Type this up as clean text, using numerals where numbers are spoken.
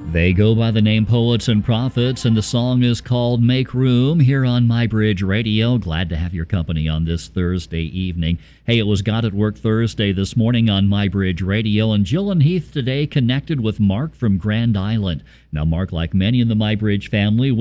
They go by the name Poets and Prophets, and the song is called Make Room here on MyBridge Radio. Glad to have your company on this Thursday evening. Hey, it was God at Work Thursday this morning on MyBridge Radio, and Jill and Heath today connected with Mark from Grand Island. Now, Mark, like many in the MyBridge family,